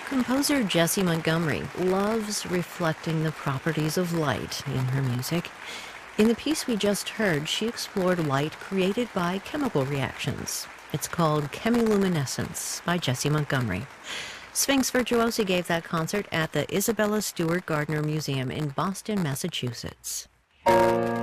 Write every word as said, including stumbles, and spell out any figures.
Composer Jessie Montgomery loves reflecting the properties of light in her music. In the piece we just heard, she explored light created by chemical reactions. It's called Chemiluminescence by Jessie Montgomery. Sphinx Virtuosi gave that concert at the Isabella Stewart Gardner Museum in Boston, Massachusetts.